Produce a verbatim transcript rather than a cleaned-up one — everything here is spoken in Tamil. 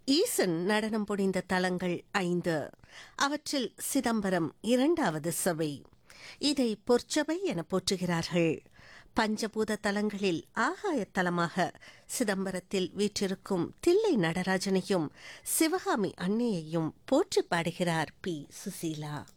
ஈசன் நடனம் புரிந்த தலங்கள் ஐந்து. அவற்றில் சிதம்பரம் இரண்டாவது சபை. இதை பொற்சபை என போற்றுகிறார்கள். பஞ்சபூத தலங்களில் ஆகாய தலமாக சிதம்பரத்தில் வீற்றிருக்கும் தில்லை நடராஜனையும் சிவகாமி அன்னையையும் போற்றி பாடுகிறார் பி சுசீலா.